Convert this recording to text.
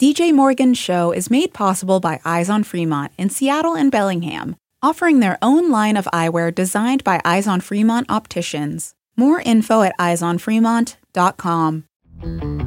DJ Morgan's show is made possible by Eyes on Fremont in Seattle and Bellingham, offering their own line of eyewear designed by Eyes on Fremont opticians. More info at eyesonfremont.com.